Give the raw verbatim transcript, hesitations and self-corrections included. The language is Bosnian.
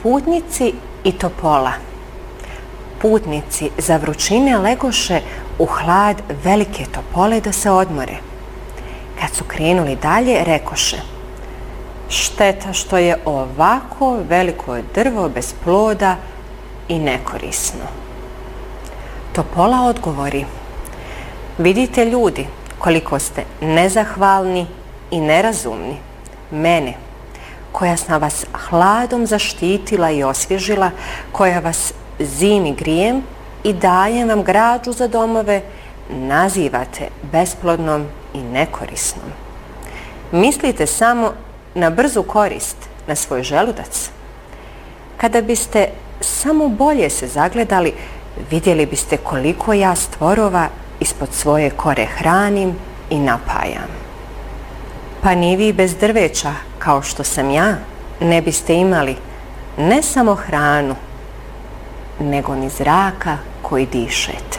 putnici i topola. Putnici za vrućine legoše u hlad velike topole da se odmore. Kad su krenuli dalje, rekoše: šteta što je ovako veliko drvo bez ploda i nekorisno. Topola odgovori: vidite ljudi, koliko ste nezahvalni i nerazumni. Mene, koja sam vas hladom zaštitila i osvježila, koja vas zimi grijem i dajem vam građu za domove, nazivate besplodnom i nekorisnom. Mislite samo na brzu korist, na svoj želudac. Kada biste samo bolje se zagledali, vidjeli biste koliko ja stvorova ispod svoje kore hranim i napajam. Pa ni vi bez drveća, kao što sam ja, ne biste imali ne samo hranu, nego ni zraka koji dišete.